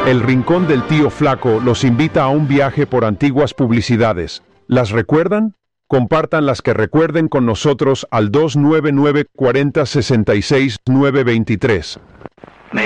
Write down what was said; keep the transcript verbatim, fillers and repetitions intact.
El Rincón del Tío Flaco los invita a un viaje por antiguas publicidades. ¿Las recuerdan? Compartan las que recuerden con nosotros al dos nueve nueve, cuarenta, sesenta y seis, nueve veintitrés.